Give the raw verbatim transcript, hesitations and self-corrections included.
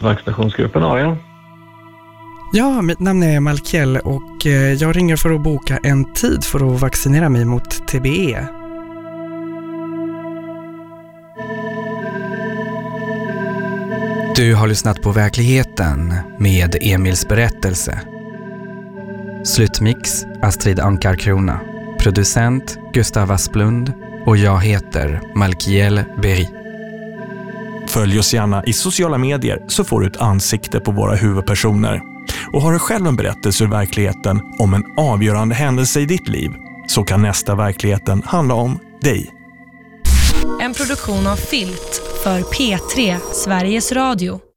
Vaccinationsgruppen Arian. Ja, mitt namn är Malkiel och jag ringer för att boka en tid för att vaccinera mig mot T B E. Du har lyssnat på Verkligheten med Emils berättelse. Slutmix Astrid Ankarkrona. Producent Gustav Asplund. Och jag heter Malkiel Berry. Följ oss gärna i sociala medier så får du ett ansikte på våra huvudpersoner. Och har du själv en berättelse ur verkligheten om en avgörande händelse i ditt liv, så kan nästa Verkligheten handla om dig. En produktion av Filt för P tre Sveriges Radio.